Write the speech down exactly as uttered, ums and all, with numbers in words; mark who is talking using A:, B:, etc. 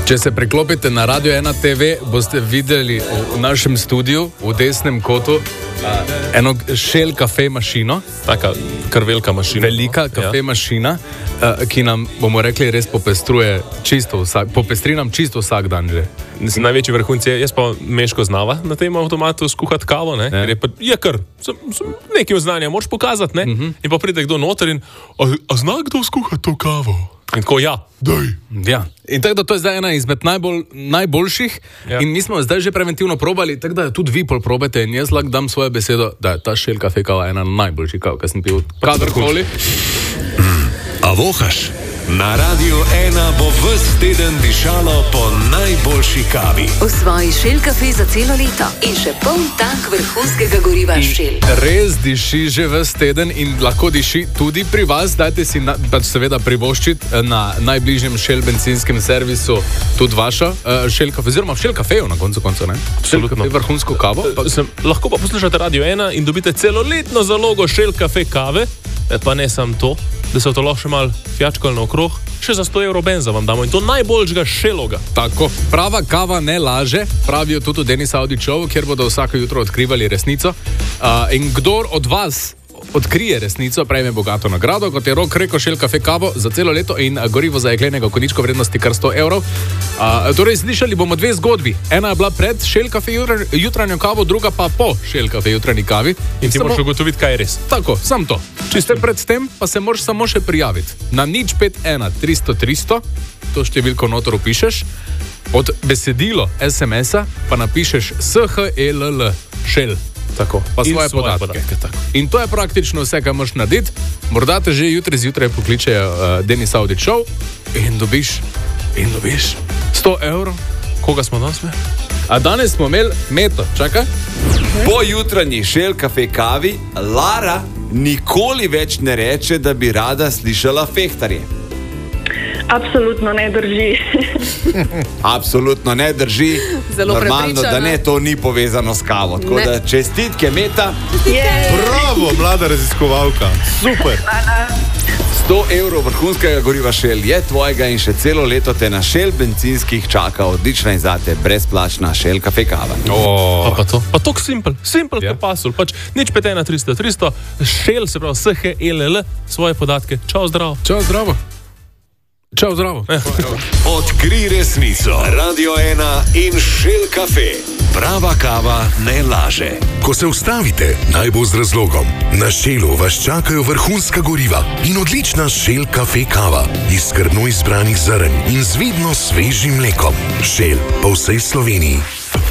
A: Če se preklopite na Radio ena te ve, boste videli v našem studiu, v desnem kotu, eno Shell kafe mašino.
B: Taka kar velika mašina.
A: Velika kafe ja. mašina, ki nam, bomo rekli, res popestruje čisto vsak, popestri nam čisto vsak dan že.
B: Največji vrhunci je, jaz pa Meško znava na tem avtomatu skuhati kavo, ne? Ja. Je pa, je kar, sem, sem nekaj znanja, moraš pokazati, ne? Uh-huh. In pa pride kdo noter in, a, a zna kdo skuhati to kavo? In tako, ja, daj.
A: Ja. In tako da to je zdaj ena izmed najbolj, najboljših ja. In mi smo zdaj že preventivno probali, tako da tudi vi pol probate in jaz lahko dam svojo besedo, da je ta Shell kafe kava ena najboljših kav, kaj sem pil kadarkoli.
C: Mm, a vohaš? Na Radiu ena bo ves teden dišalo po najboljši kavi.
D: V svoji Shell kafe za celo leto in še poln tank vrhunskega goriva Shell.
A: Res diši že ves teden in lahko diši tudi pri vas. Dajte si na, pač seveda privoščiti na najbližjem Shell benzinskem servisu tudi vaša uh, Shell kafe, oziroma v Shell kafeju na koncu konca, ne? Shell kafe, vrhunsko kavo.
B: Pa, sem, lahko pa poslušate Radio ena in dobite celoletno zalogo Shell kafe kave, pa ne samo to, da se to lahko še malo fjačkali naokrog, še za sto evrov benza vam damo in to najboljšega Shelloga.
A: Tako, prava kava ne laže, pravijo tudi v Denis Audi Show, kjer bodo vsako jutro odkrivali resnico. Uh, in kdor od vas odkrije resnico, prejme bogato nagrado, kot je Rok rekel, Shell kafe kavo za celo leto in gorivo za jeklenega konjičko vrednosti kar sto evrov. Uh, torej, slišali bomo dve zgodbi. Ena je bila pred Shell kafe jutranjo kavo, druga pa po Shell kafe jutranji kavi.
B: In ti samo moraš ugotoviti, kaj je res.
A: Tako, sam to. Če ste pred tem, pa se moraš samo še prijaviti. Na nič pet ena tristo tristo, to številko notor upišeš, od besedilo es em esa pa napišeš S H E L L, Shell. Tako, pa svoje, svoje podatke. podatke tako. In to je praktično vse, kar moraš narediti. Morda te že jutri zjutraj pokličejo uh, Denis Audi Show in dobiš, in dobiš sto evrov.
B: Koga smo danes imeli?
A: A danes smo imeli Meto, čakaj.
E: Po jutranji Shell kafe kavi Lara nikoli več ne reče, da bi rada slišala fehtarje.
F: Absolutno ne drži.
E: Absolutno ne drži.
D: Zelo
E: normalno, da ne, to ni povezano s kavo. Tako ne. Da čestitke, Meta.
F: Yeah.
G: Bravo, mlada raziskovalka. Super.
E: sto evrov vrhunskega goriva Shell je tvojega in še celo leto te na Shell bencinskih čaka odlična in zate brezplačna Shell kafe kava.
B: Oh. Pa, pa to, pa to simpel, simpel yeah. Pasul. Pač nič pet ena tristo tristo, Shell, se pravi S H E L L, svoje podatke. Čau, zdravo.
A: Čau, zdravo. Čau, zdravo.
C: Odkrij resnico. Radio ena in Shell kafe. Prava kava ne laže. Ko se ustavite, naj bo z razlogom. Na Shellu vas čakajo vrhunska goriva in odlična Shell kafe kava iz skrbno izbranih zrn in z vidno svežim mlekom. Shell po vsej Sloveniji.